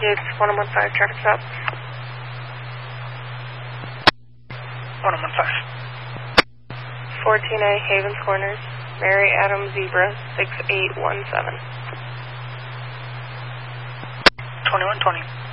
Kids, 1015, traffic stop. 1015. 14A, Havens Corners, Mary Adams Zebra, 6817. 2120.